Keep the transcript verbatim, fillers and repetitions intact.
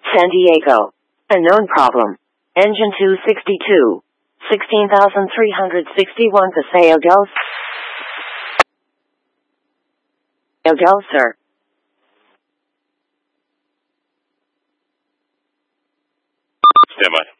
San Diego. Unknown problem. Engine two sixty-two. sixteen thousand three hundred sixty-one Paseo del... del Sur. Stand by.